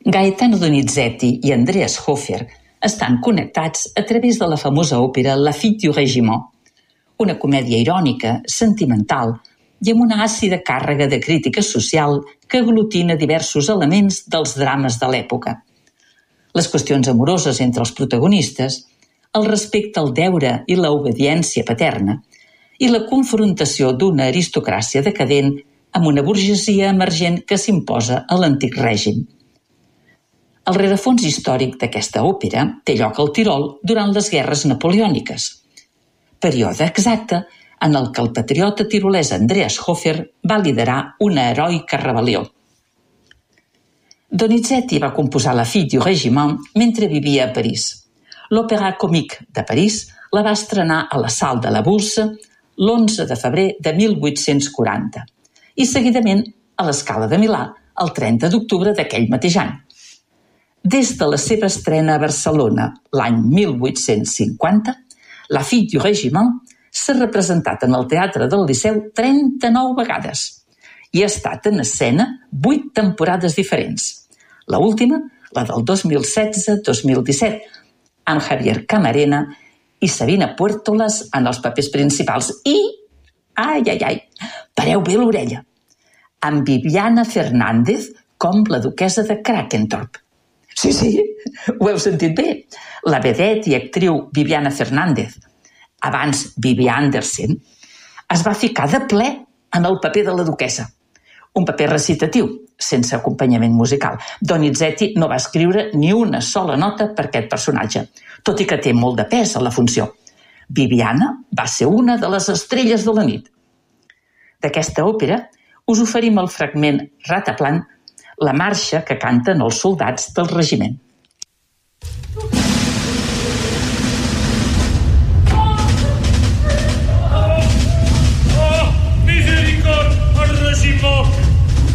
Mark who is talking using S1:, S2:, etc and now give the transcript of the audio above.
S1: Gaetano Donizetti i Andreas Hofer estan connectats a través de la famosa òpera La Fille du Régiment, una comèdia irònica, sentimental i amb una àcida càrrega de crítica social que aglutina diversos elements dels drames de l'època. Les qüestions amoroses entre els protagonistes, el respecte al deure i l'obediència paterna i la confrontació d'una aristocràcia decadent amb una burgesia emergent que s'imposa a l'antic règim. El rerefons històric d'aquesta òpera té lloc al Tirol durant les guerres napoleòniques, període exacte en el que el patriota tirolès Andreas Hofer va liderar una heroica rebel·lió. Donizetti va composar La Fille du Régiment mentre vivia a París. L'Òpera Comique de París la va estrenar a la Salle de la Bourse l'11 de febrer de 1840 i seguidament a la Scala de Milà el 30 d'octubre d'aquell mateix any. Des de la seva estrena a Barcelona l'any 1850, La Fille du Régiment s'ha representat en el Teatre del Liceu 39 vegades i ha estat en escena 8 temporades diferents. La última, la del 2016-2017, amb Javier Camarena i Sabina Puertolas en els papers principals i, pareu bé l'orella, amb Viviana Fernández com la duquessa de Krakentorp. Sí, ho heu sentit bé. La vedette i actriu Viviana Fernández, abans Vivi Andersen, es va ficar de ple en el paper de la duquessa. Un paper recitatiu, sense acompanyament musical. Donizetti no va escriure ni una sola nota per aquest personatge, tot i que té molt de pes a la funció. Viviana va ser una de les estrelles de la nit. D'aquesta òpera us oferim el fragment Rataplan, la marxa que canten els soldats del regiment.